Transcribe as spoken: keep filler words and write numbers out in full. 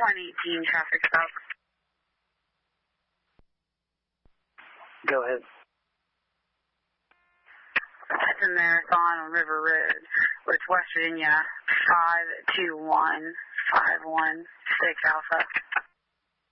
one eighteen traffic stop. Go ahead. That's a Marathon on River Road, where it's West Virginia, five two one five one six Alpha.